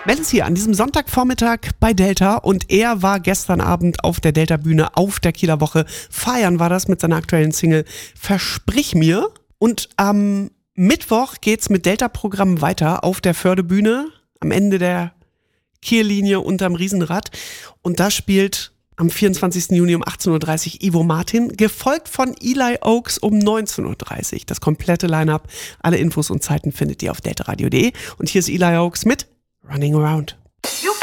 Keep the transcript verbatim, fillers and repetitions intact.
Mel ist hier an diesem Sonntagvormittag bei Delta und er war gestern Abend auf der Delta-Bühne auf der Kieler Woche. Feiern war das mit seiner aktuellen Single Versprich mir. Und am Mittwoch geht's mit Delta-Programm weiter auf der Fördebühne am Ende der Kiellinie unterm Riesenrad. Und da spielt am vierundzwanzigsten Juni um achtzehn Uhr dreißig Ivo Martin, gefolgt von Eli Oaks um neunzehn Uhr dreißig. Das komplette Line-Up, alle Infos und Zeiten findet ihr auf delta radio punkt de. Und hier ist Eli Oaks mit Running Around.